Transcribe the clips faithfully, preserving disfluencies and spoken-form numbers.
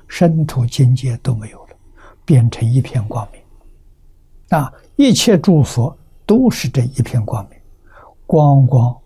身土境界都没有了，变成一片光明。啊，一切诸佛都是这一片光明，光光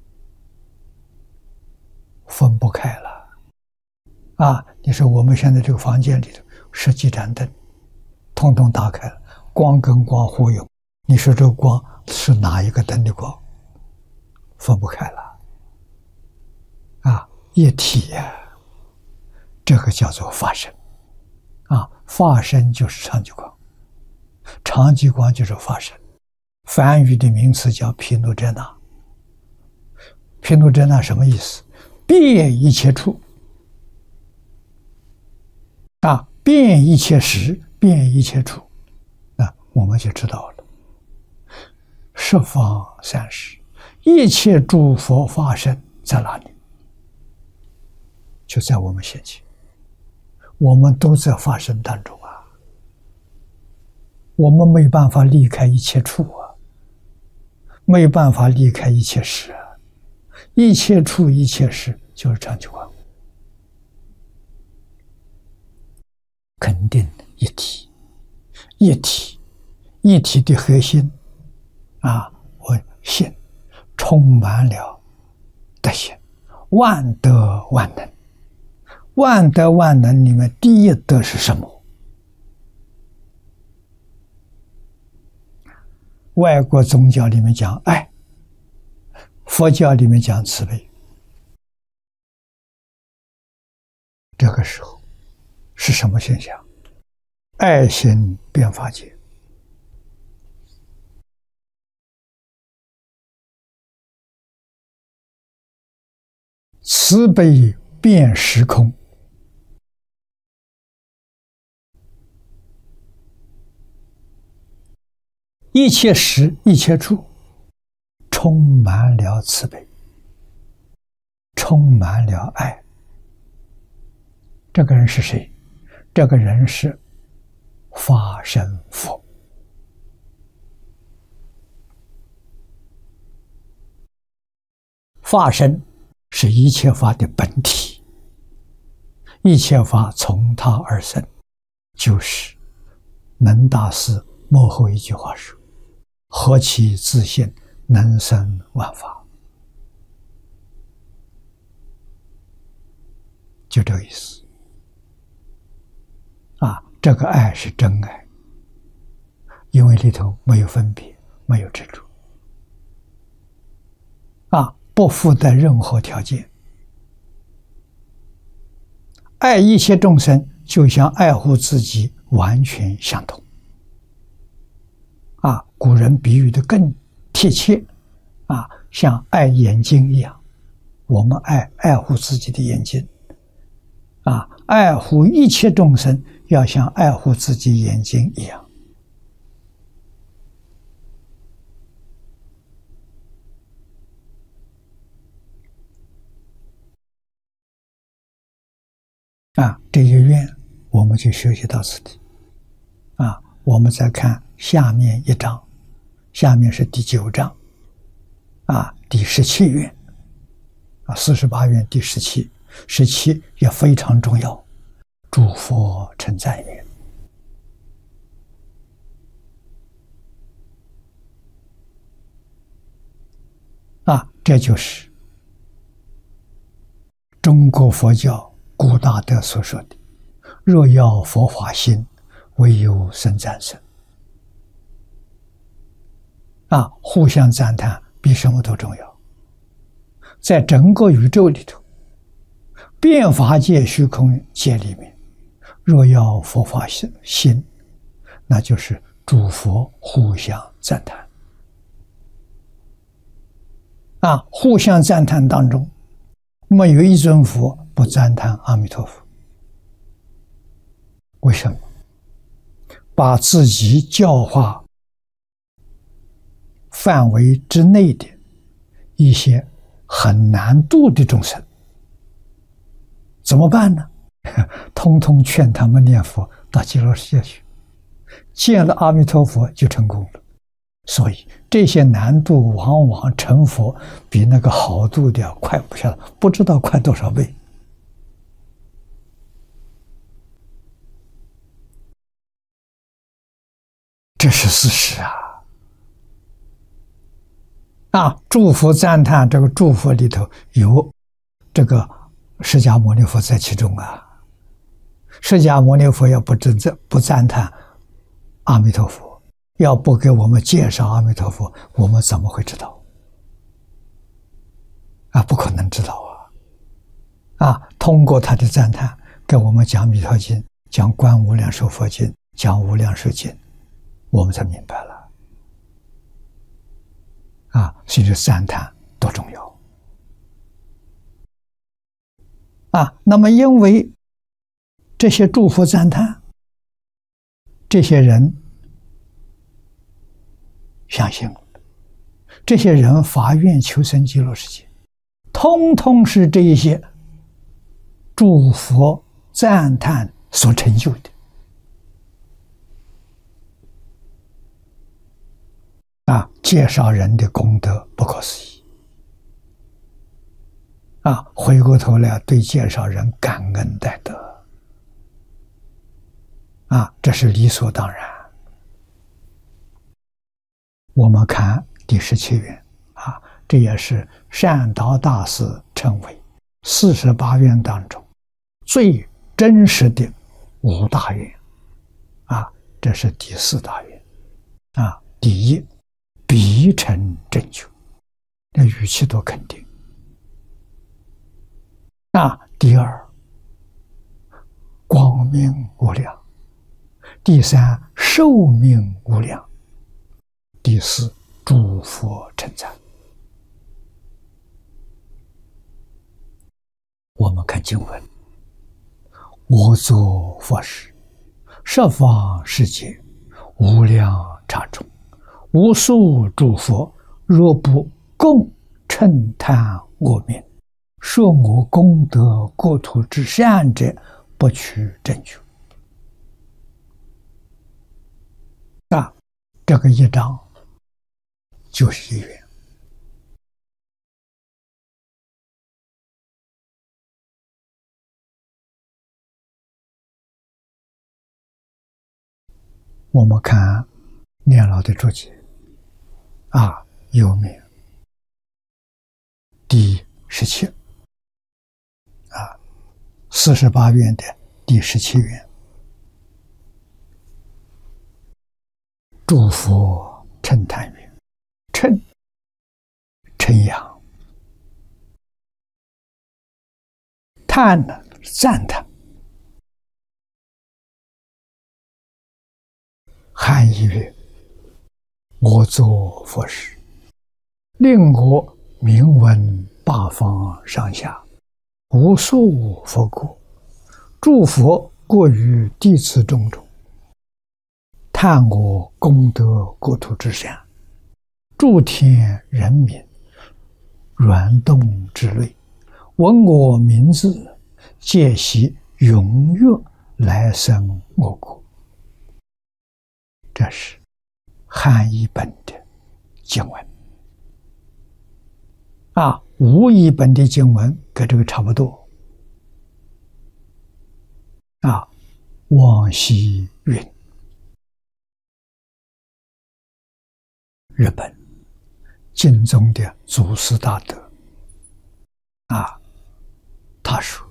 分不开了。啊，你说我们现在这个房间里头十几盏灯，通通打开了，光跟光互用，你说这个光是哪一个灯的光？分不开了。啊，一体呀、啊，这个叫做法身。啊，法身就是常寂光，常寂光就是法身。梵语的名词叫毗卢遮那。毗卢遮那什么意思？遍一切处。啊，遍一切时，遍一切处。啊，我们就知道了。十方三世，一切诸佛法身在哪里？就在我们现前，我们都在法身当中啊。我们没办法离开一切处啊，没办法离开一切时啊。一切处一切时就是常寂光，肯定一体，一体，一体的核心啊，我心充满了德行，万德万能。万德万能里面第一德是什么？外国宗教里面讲爱，佛教里面讲慈悲。这个时候是什么现象？爱心变法界。慈悲变时空。一切时一切处充满了慈悲，充满了爱。这个人是谁？这个人是法身佛。法身是一切法的本体，一切法从他而生，就是能大师幕后一句话说：何其自信，能生万法。就这个意思啊，这个爱是真爱，因为里头没有分别，没有执着啊，不附带任何条件。爱一切众生，就像爱护自己完全相同。啊，古人比喻的更贴切，啊，像爱眼睛一样，我们爱爱护自己的眼睛，啊，爱护一切众生，要像爱护自己眼睛一样。啊，这些愿我们就学习到此地。啊，我们再看下面一章，下面是第九章，啊，第十七愿，啊，四十八愿第十七，十七也非常重要，诸佛称赞愿。啊，这就是中国佛教古大德所说的：若要佛法兴，唯有僧赞僧。啊，互相赞叹比什么都重要。在整个宇宙里头，变法界、虚空界里面，若要佛法兴，那就是诸佛互相赞叹。啊，互相赞叹当中，没有一尊佛不赞叹阿弥陀佛。为什么？把自己教化范围之内的一些很难度的众生，怎么办呢？通通劝他们念佛到极乐世界去，见了阿弥陀佛就成功了。所以这些难度往往成佛比那个好度的快不晓得不知道快多少倍。 这是事实啊！啊，祝福赞叹，这个祝福里头有这个释迦牟尼佛在其中啊。释迦牟尼佛要不赞不赞叹阿弥陀佛，要不给我们介绍阿弥陀佛，我们怎么会知道？啊，不可能知道啊！啊，通过他的赞叹，给我们讲《弥陀经》，讲《观无量寿佛经》，讲《无量寿经》，我们才明白了。啊，所以这赞叹多重要啊！那么，因为这些祝福赞叹，这些人相信了，这些人发愿求生极乐世界，通通是这一些祝福赞叹所成就的。啊，介绍人的功德不可思议啊！回过头来对介绍人感恩戴德啊，这是理所当然。我们看第十七愿啊，这也是善导大师称为四十八愿当中最真实的五大愿啊，这是第四大愿啊，第一。必成正觉，那语气多肯定啊！第二，光明无量；第三，寿命无量；第四，诸佛称赞。我们看经文：我作佛时，十方世界无量刹中。无数诸佛若不共称叹我名，说我功德国土之善者，不取正觉。啊，这个一章就是一愿。我们看念老的注解。啊，有名第十七啊，四十八愿的第十七愿，祝福称叹愿，称称扬，叹呢赞叹，含义曰。我作佛时，令我名闻八方上下，无数佛国，诸佛过于弟子种种，叹我功德国土之善，诸天人民软动之类，闻我名字，皆悉踊跃来生我国。这是汉译本的经文啊，吴译本的经文跟这个差不多啊。往昔云，日本经宗的祖师大德啊，他说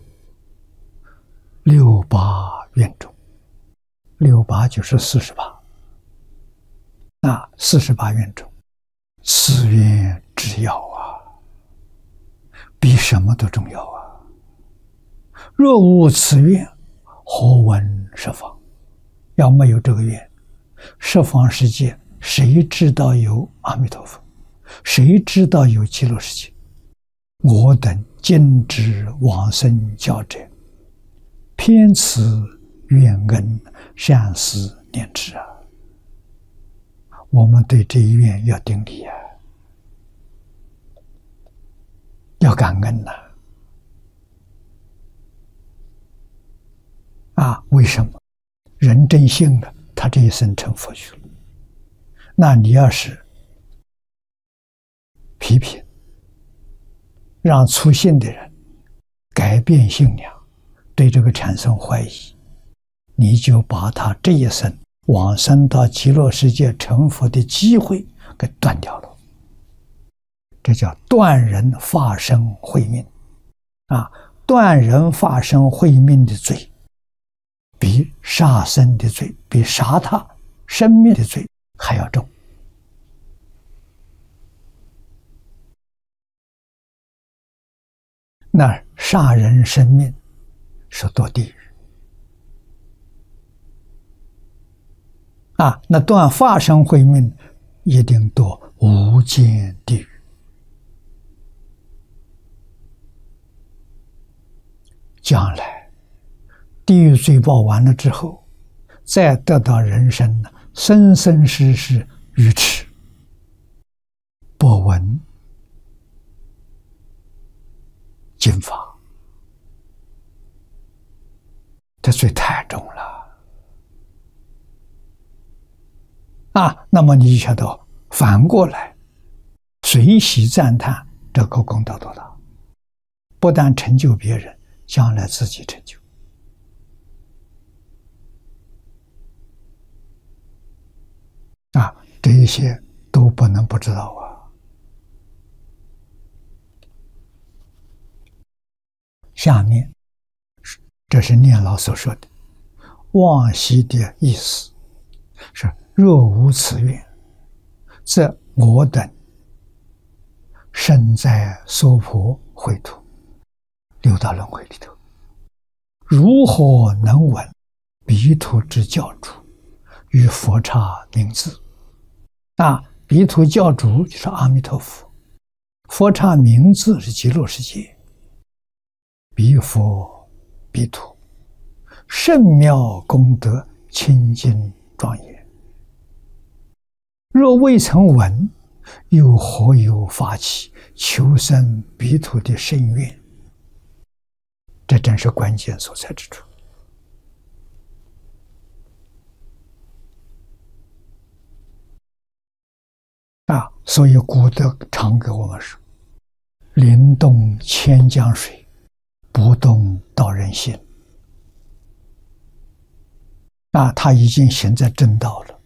六八愿中，六八就是四十八。那四十八愿中，此愿之要啊，比什么都重要啊！若无此愿，何闻十方？要没有这个愿，十方世界谁知道有阿弥陀佛？谁知道有极乐世界？我等今之往生教者，偏此愿恩，善思念之啊！我们对这一愿要顶礼啊，要感恩呐！啊，为什么？人真信了，他这一生成佛去了。那你要是批评，让粗信的人改变信仰，对这个产生怀疑，你就把他这一生往生到极乐世界成佛的机会给断掉了。这叫断人法身慧命啊！断人法身慧命的罪，比杀生的罪，比杀他生命的罪还要重。那杀人生命是堕地狱啊！那断法身慧命一定堕无间地狱。将来地狱罪报完了之后，再得到人生，生生世世愚痴不闻经法，这罪太重了啊！那么你就晓得，反过来随喜赞叹这个功德多大，不但成就别人，将来自己成就啊！这一些都不能不知道啊。下面这是念老所说的往昔的意思，是若无此愿，则我等身在娑婆秽土六道轮回里头，如何能闻彼土之教主与佛刹名字？啊，彼土教主就是阿弥陀佛，佛刹名字是极乐世界。彼佛彼土，圣妙功德，清净庄严。若未曾闻，又何有发起求生彼土的深愿？这正是关键所在之处啊！所以古德常给我们说：“临动千江水，不动道人心。”啊，他已经行在正道了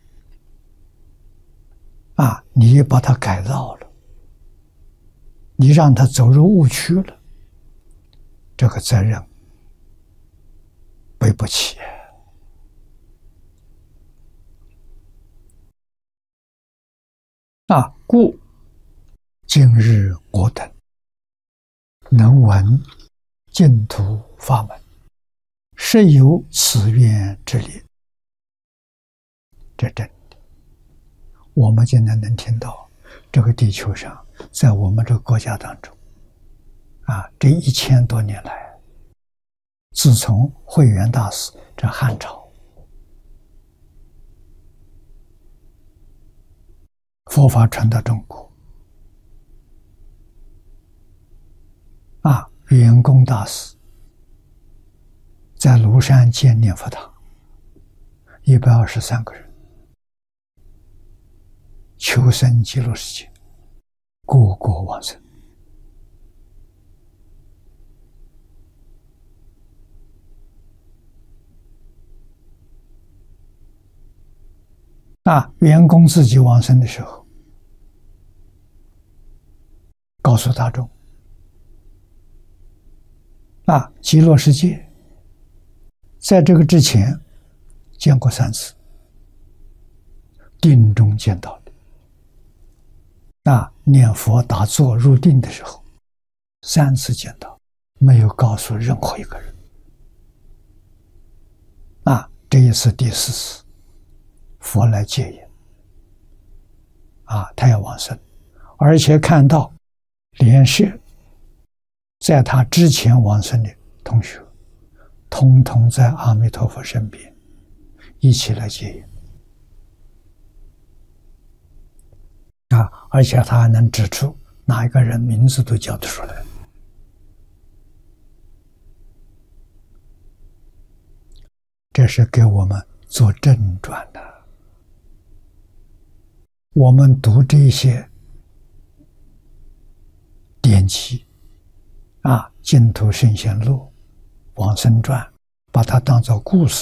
啊！你也把他改造了，你让他走入误区了，这个责任背不起啊！故今日我等能闻净土法门，实有此愿之力。这真的，我们现在能听到这个地球上，在我们这个国家当中啊，这一千多年来，自从慧远大师这汉朝佛法传到中国啊，圆公大师在庐山建念佛堂，一百二十三个人求生极乐世界，个个往生。啊，圆公自己往生的时候，告诉大众：啊，极乐世界在这个之前见过三次，定中见到的。啊，念佛打坐入定的时候，三次见到，没有告诉任何一个人。啊，这一次第四次，佛来接引，啊，他要往生，而且看到莲社在他之前往生的同学，通通在阿弥陀佛身边，一起来接引。啊，而且他还能指出哪一个人名字都叫得出来。这是给我们做正传的。我们读这些典籍啊，净土圣贤录、往生传，把它当作故事